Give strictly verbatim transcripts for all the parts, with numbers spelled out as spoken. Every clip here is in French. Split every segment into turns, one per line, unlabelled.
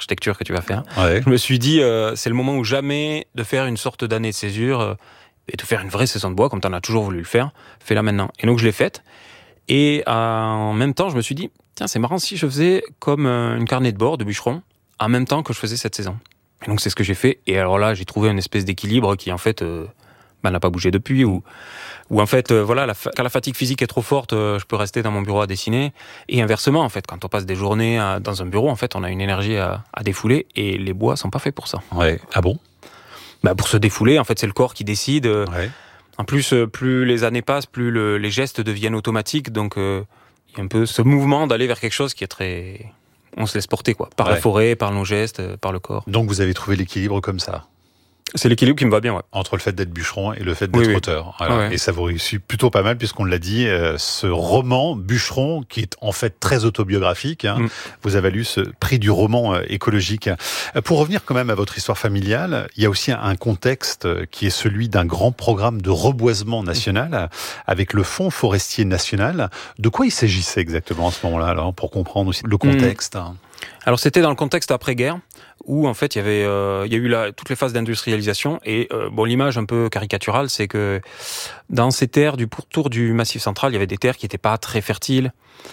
d'architecture que tu vas faire.
Ouais.
Je me suis dit, euh, c'est le moment ou jamais de faire une sorte d'année de césure euh, et de faire une vraie saison de bois comme tu en as toujours voulu le faire. Fais-la maintenant. Et donc je l'ai faite. Et euh, en même temps, je me suis dit, tiens, c'est marrant si je faisais comme euh, une carnet de bord de bûcheron en même temps que je faisais cette saison. Et donc c'est ce que j'ai fait. Et alors là, j'ai trouvé une espèce d'équilibre qui en fait euh, bah, n'a pas bougé depuis. Ou Ou en fait, euh, voilà, la fa- quand la fatigue physique est trop forte, euh, je peux rester dans mon bureau à dessiner. Et inversement, en fait, quand on passe des journées à- dans un bureau, en fait, on a une énergie à, à défouler. Et les bois sont pas faits pour ça.
Ouais. Ah bon?
Bah, pour se défouler, en fait, c'est le corps qui décide. euh,
Ouais.
En plus, euh, plus les années passent, plus le- les gestes deviennent automatiques. Donc, euh, il y a un peu ce mouvement d'aller vers quelque chose qui est très... On se laisse porter, quoi. Par
Ouais.
la forêt, par nos gestes, euh, par le corps.
Donc vous avez trouvé l'équilibre comme ça,
C'est l'équilibre qui me va bien, ouais.
entre le fait d'être bûcheron et le fait d'être
Oui, oui.
auteur. Voilà.
Ouais, ouais.
Et ça vous réussit plutôt pas mal, puisqu'on l'a dit, euh, ce roman Bûcheron, qui est en fait très autobiographique, hein,
Mm.
vous avez lu ce prix du roman euh, écologique. Euh, Pour revenir quand même à votre histoire familiale, il y a aussi un contexte euh, qui est celui d'un grand programme de reboisement national euh, avec le Fonds forestier national. De quoi il s'agissait exactement à ce moment-là, alors, pour comprendre aussi le contexte? hein
Alors c'était dans le contexte après-guerre où en fait il y avait euh, il y a eu la, toutes les phases d'industrialisation et euh, bon l'image un peu caricaturale c'est que dans ces terres du pourtour du Massif central il y avait des terres qui n'étaient pas très fertiles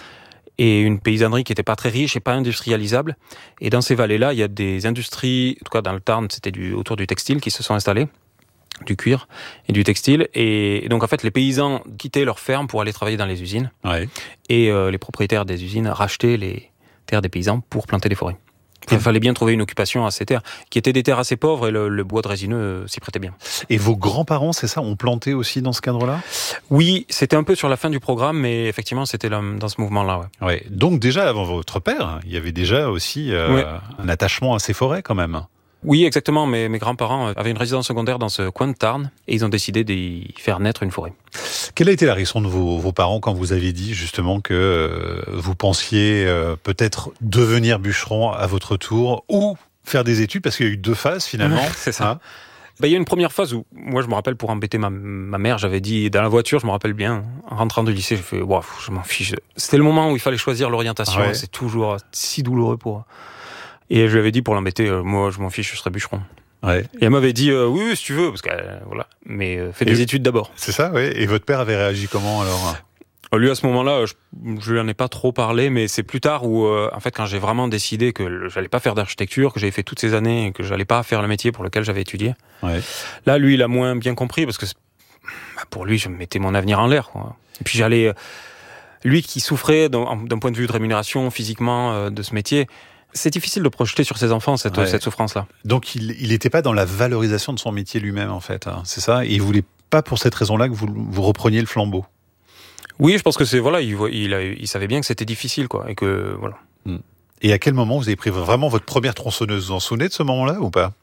et une paysannerie qui n'était pas très riche et pas industrialisable et dans ces vallées-là il y a des industries, en tout cas dans le Tarn c'était du, autour du textile qui se sont installées, du cuir et du textile et donc en fait les paysans quittaient leurs fermes pour aller travailler dans les usines
Ouais.
et euh, les propriétaires des usines rachetaient les terres des paysans pour planter des forêts. Il fallait bien trouver une occupation à ces terres, qui étaient des terres assez pauvres et le, le bois de résineux euh, s'y prêtait bien.
Et vos grands-parents, c'est ça, ont planté aussi dans ce cadre-là?
Oui, c'était un peu sur la fin du programme, mais effectivement, c'était là, dans ce mouvement-là. Ouais.
Ouais. Donc déjà, avant votre père, il y avait déjà aussi euh,
Ouais.
un attachement à ces forêts quand même.
Oui, exactement. Mes, mes grands-parents avaient une résidence secondaire dans ce coin de Tarn et ils ont décidé d'y faire naître une forêt.
Quelle a été la réaction de vos, vos parents quand vous avez dit justement que euh, vous pensiez euh, peut-être devenir bûcheron à votre tour ou faire des études, parce qu'il y a eu deux phases finalement.
C'est ça.
Hein
Bah, il y a une première phase où, moi, je me rappelle, pour embêter ma, ma mère, j'avais dit, dans la voiture, je me rappelle bien, en rentrant du lycée, j'ai fait, waouh, je m'en fiche. C'était le moment où il fallait choisir l'orientation.
Ouais.
C'est toujours si douloureux pour. Et je lui avais dit, pour l'embêter, euh, moi, je m'en fiche, je serai bûcheron.
ouais.
Et elle m'avait dit, euh, oui, oui, si tu veux, parce que, euh, voilà. Mais euh, fais des
Et-
études d'abord.
C'est ça, oui. Et votre père avait réagi comment alors?
Euh, Lui, à ce moment-là, je, je lui en ai pas trop parlé, mais c'est plus tard où, euh, en fait, quand j'ai vraiment décidé que le- j'allais pas faire d'architecture, que j'avais fait toutes ces années et que j'allais pas faire le métier pour lequel j'avais étudié.
Ouais.
Là, lui, il a moins bien compris parce que c'est- bah, pour lui, je mettais mon avenir en l'air, quoi. Et puis j'allais, euh, lui qui souffrait d'un, d'un point de vue de rémunération physiquement euh, de ce métier, c'est difficile de projeter sur ses enfants cette,
Ouais.
cette souffrance-là.
Donc il il n'était pas dans la valorisation de son métier lui-même en fait, hein, c'est ça? Et il voulait pas pour cette raison-là que vous, vous repreniez le flambeau?
Oui, je pense que c'est voilà, il, voit- il, a- il savait bien que c'était difficile, quoi, et que voilà.
Et à quel moment vous avez pris vraiment votre première tronçonneuse? Vous vous en souvenez de ce moment-là ou pas?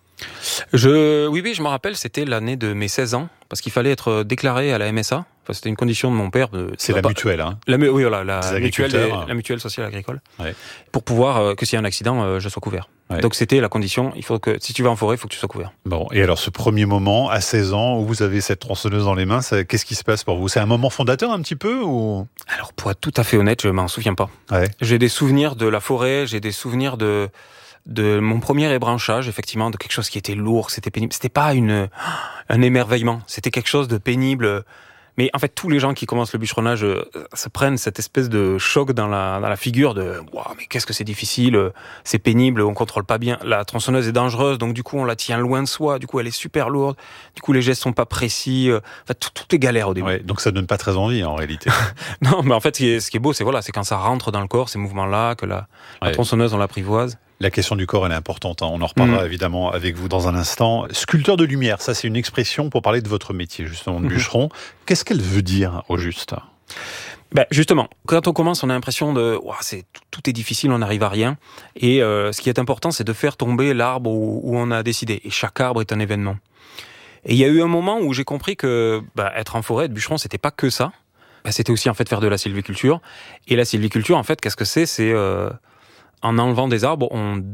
Je, oui, oui, je me rappelle, c'était l'année de mes seize ans, parce qu'il fallait être déclaré à la M S A. Enfin, c'était une condition de mon père. De,
C'est
tu
la
vas pas-
mutuelle, hein?
La, mu- oui, voilà, la
Des
mutuelle,
agriculteurs.
des- la mutuelle sociale agricole.
Ouais.
Pour pouvoir euh, que s'il y a un accident, euh, je sois couvert.
Ouais.
Donc c'était la condition. Il faut que si tu vas en forêt, il faut que tu sois couvert.
Bon, et alors ce premier moment, à seize ans, où vous avez cette tronçonneuse dans les mains, ça- qu'est-ce qui se passe pour vous? C'est un moment fondateur un petit peu ou...
Alors pour être tout à fait honnête, je m'en souviens pas.
Ouais.
J'ai des souvenirs de la forêt, j'ai des souvenirs de de mon premier ébranchage, effectivement, de quelque chose qui était lourd, c'était pénible. C'était pas une un émerveillement, c'était quelque chose de pénible. Mais en fait, tous les gens qui commencent le bûcheronnage euh, se prennent cette espèce de choc dans la dans la figure de waouh, mais qu'est-ce que c'est difficile, euh, c'est pénible, on contrôle pas bien. La tronçonneuse est dangereuse, donc du coup on la tient loin de soi. Du coup, elle est super lourde. Du coup, les gestes sont pas précis. euh, Enfin, tout, tout est galère au début.
Ouais, donc ça donne pas très envie en réalité.
Non, mais en fait, ce qui est, ce qui est beau, c'est voilà, c'est quand ça rentre dans le corps, ces mouvements-là, que la, la
Ouais.
tronçonneuse on l'apprivoise.
La question du corps, elle est importante, hein. On en reparlera
Mm.
évidemment avec vous dans un instant. Sculpteur de lumière, ça c'est une expression pour parler de votre métier justement de bûcheron. Qu'est-ce qu'elle veut dire au juste?
Ben justement, quand on commence, on a l'impression de, ouah, c'est tout, tout est difficile, on n'arrive à rien. Et euh, ce qui est important, c'est de faire tomber l'arbre où, où on a décidé. Et chaque arbre est un événement. Et il y a eu un moment où j'ai compris que bah, être en forêt, être bûcheron, c'était pas que ça. Ben, c'était aussi en fait faire de la sylviculture. Et la sylviculture, en fait, qu'est-ce que c'est? C'est euh, en enlevant des arbres, on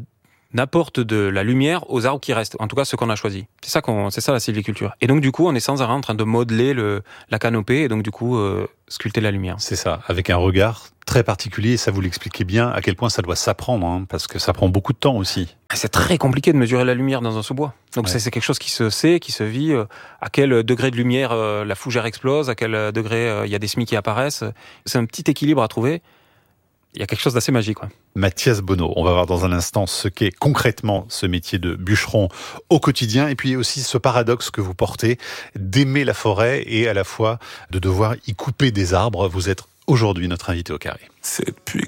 n'apporte de la lumière aux arbres qui restent, en tout cas ceux qu'on a choisis. C'est ça qu'on, c'est ça la sylviculture. Et donc du coup, on est sans arrêt en train de modeler le, la canopée et donc du coup euh, sculpter la lumière.
C'est ça, avec un regard très particulier. Ça vous l'expliquez bien à quel point ça doit s'apprendre, hein, parce que ça prend beaucoup de temps aussi.
C'est très compliqué de mesurer la lumière dans un sous-bois. Donc
Ouais.
c'est, c'est quelque chose qui se sait, qui se vit. Euh, à quel degré de lumière euh, la fougère explose, à quel degré il euh, y a des semis qui apparaissent. C'est un petit équilibre à trouver. Il y a quelque chose d'assez magique, quoi.
Mathias Bonneau, on va voir dans un instant ce qu'est concrètement ce métier de bûcheron au quotidien et puis aussi ce paradoxe que vous portez d'aimer la forêt et à la fois de devoir y couper des arbres. Vous êtes aujourd'hui notre invité au carré.
C'est depuis